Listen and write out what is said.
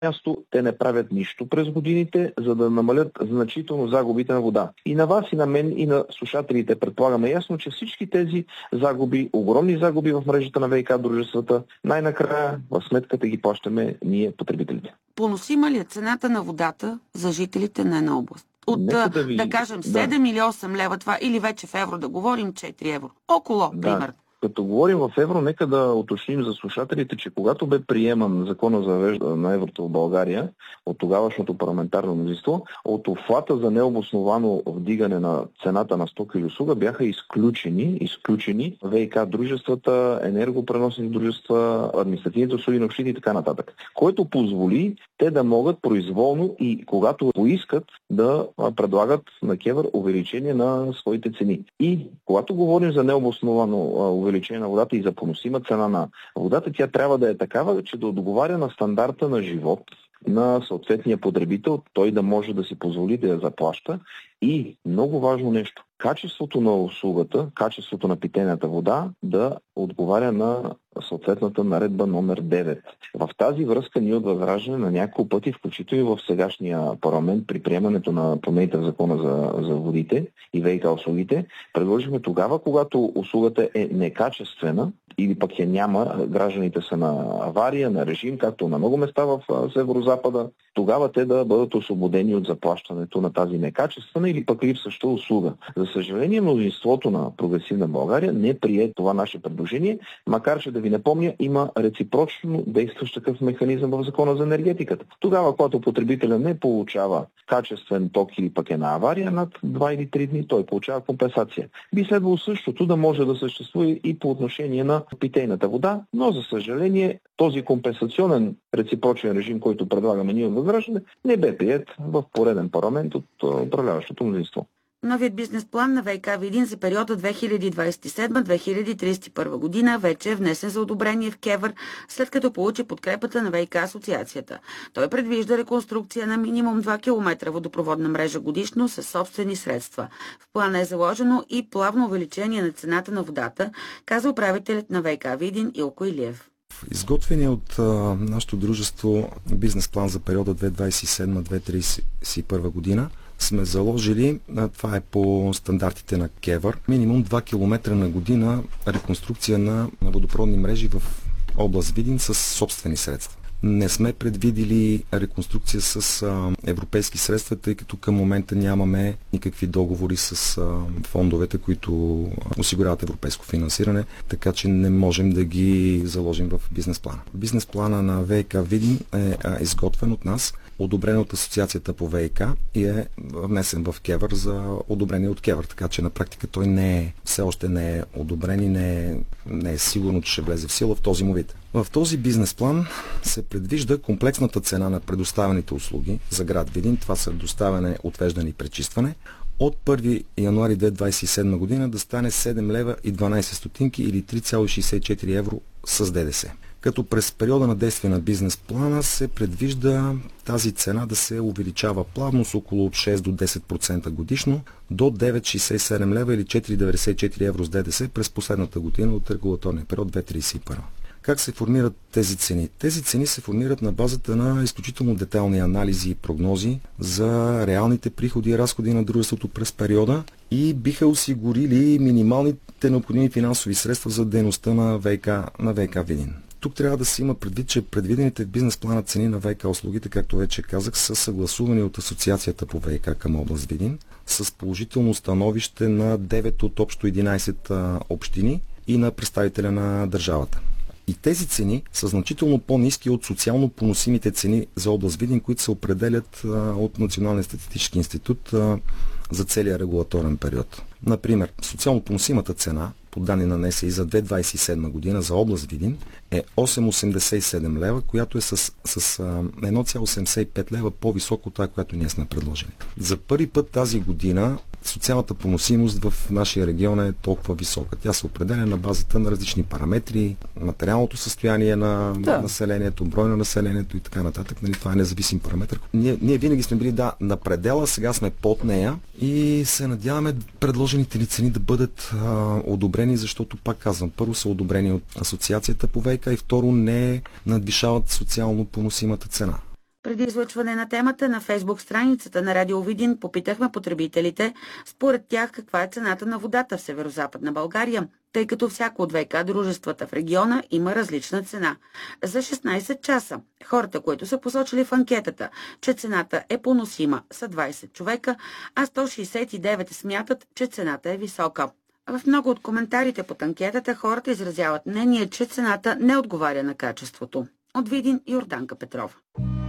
място те не правят нищо през годините, за да намалят значително загубите на вода. И на вас, и на мен, и на слушателите предполагаме ясно, че всички тези загуби, огромни загуби в мрежата на ВиК дружествата, най-накрая в сметката ги плащаме ние, потребителите. Поносима ли е цената на водата за жителите на една област? От, да кажем, 7 или 8 лева това, или вече в евро да говорим 4 евро. Около, пример. Като говорим в евро, нека да уточним за слушателите, че когато бе приеман закона за въвеждане на еврото в България от тогавашното парламентарно мнозинство, от обхвата за необосновано вдигане на цената на стока или услуга бяха изключени ВиК дружествата, енергопреносни дружества, административните услуги на общини и така нататък. Което позволи те да могат произволно и когато поискат да предлагат на КЕВР увеличение на своите цени. И когато говорим за необосновано увеличение на водата и за поносима цена на водата, тя трябва да е такава, че да отговаря на стандарта на живот на съответния потребител, той да може да си позволи да я заплаща. И много важно нещо, качеството на услугата, качеството на питейната вода да отговаря на съответната наредба номер 9. В тази връзка ние от Възраждане на няколко пъти, включително и в сегашния парламент при приемането на промените в закона за водите и ВиК услугите, предложихме тогава, когато услугата е некачествена или пък я няма, гражданите са на авария, на режим, както на много места в Северозапада, тогава те да бъдат освободени от заплащането на тази некачествена или пък липсваща услуга. За съжаление, мнозинството на Прогресивна България не прие това наше предложение, макар че да ви напомня, има реципрочно действащ такъв механизъм в закона за енергетиката. Тогава, когато потребителя не получава качествен ток или пък е на авария над 2 или 3 дни, той получава компенсация. Би следвало същото да може да съществува и по отношение на питейната вода, но за съжаление този компенсационен реципрочен режим, който предлагаме ние от Възраждане, не бе приет в пореден парламент от управляващото мнозинство. Новият бизнес план на ВиК Видин за периода 2027-2031 година вече е внесен за одобрение в КЕВР, след като получи подкрепата на ВиК асоциацията. Той предвижда реконструкция на минимум 2 км водопроводна мрежа годишно със собствени средства. В плана е заложено и плавно увеличение на цената на водата, каза управителят на ВиК Видин Илко Илиев. Изготвения от нашето дружество бизнес план за периода 2027-2031 година сме заложили, това е по стандартите на КЕВР, минимум 2 км на година реконструкция на водопроводни мрежи в област Видин с собствени средства. Не сме предвидили реконструкция с европейски средства, тъй като към момента нямаме никакви договори с фондовете, които осигуряват европейско финансиране, така че не можем да ги заложим в бизнес плана. Бизнес плана на ВиК Видин е изготвен от нас, одобрен от Асоциацията по ВиК и е внесен в КЕВР за одобрение от КЕВР, така че на практика той все още не е одобрен и не е сигурно, че ще влезе в сила в този му вид. В този бизнес план се предвижда комплексната цена на предоставените услуги за град Видин, това са доставяне, отвеждане и пречистване, от 1 януари 2027 година да стане 7 лева и 12 стотинки или 3,64 евро с ДДС. Като през периода на действие на бизнес плана се предвижда тази цена да се увеличава плавно с около 6 до 10% годишно до 9,67 лева или 4,94 евро с ДДС през последната година от регулаторния период 2031. Как се формират тези цени? Тези цени се формират на базата на изключително детайлни анализи и прогнози за реалните приходи и разходи на дружеството през периода и биха осигурили минималните необходими финансови средства за дейността на ВиК Видин. Тук трябва да се има предвид, че предвидените в бизнес плана цени на ВиК услугите, както вече казах, са съгласувани от Асоциацията по ВиК към област Видин с положително становище на 9 от общо 11 общини и на представителя на държавата. И тези цени са значително по-ниски от социално поносимите цени за област Видин, които се определят от Националния статистически институт за целия регулаторен период. Например, социално поносимата цена по данни на НСИ за 2027 година за област Видин е 8,87 лева, която е с 1,85 лева по-високо от това, която ние сме предложили. За първи път тази година социалната поносимост в нашия регион е толкова висока. Тя се определя на базата на различни параметри, материалното състояние на населението, брой на населението и така нататък. Нали, това е независим параметр. Ние винаги сме били на предела, сега сме под нея и се надяваме предложените ни цени да бъдат одобрени, защото, пак казвам, първо са одобрени от Асоциацията по ВиК и второ не надвишават социално поносимата цена. Преди излъчване на темата на Фейсбук страницата на Радио Видин попитахме потребителите според тях каква е цената на водата в Северозападна България, тъй като всяко от ВиК дружествата в региона има различна цена. За 16 часа хората, които са посочили в анкетата, че цената е поносима, са 20 човека, а 169 смятат, че цената е висока. В много от коментарите под анкетата хората изразяват мнение, че цената не отговаря на качеството. От Видин, Йорданка Петрова.